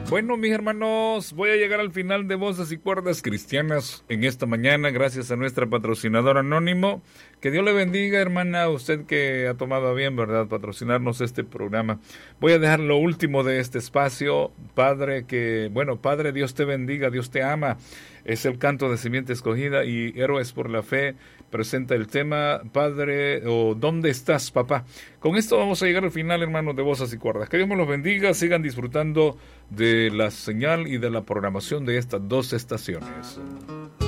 Bueno, mis hermanos, voy a llegar al final de Voces y Cuerdas Cristianas en esta mañana, gracias a nuestra patrocinadora Anónimo. Que Dios le bendiga, hermana, a usted que ha tomado a bien, ¿verdad?, patrocinarnos este programa. Voy a dejar lo último de este espacio. Padre, Padre, Dios te bendiga, Dios te ama. Es el canto de Simiente Escogida y Héroes por la Fe. Presenta el tema, Padre, o ¿dónde estás, papá? Con esto vamos a llegar al final, hermanos, de Voces y Cuerdas. Que Dios me los bendiga, sigan disfrutando de la señal y de la programación de estas dos estaciones.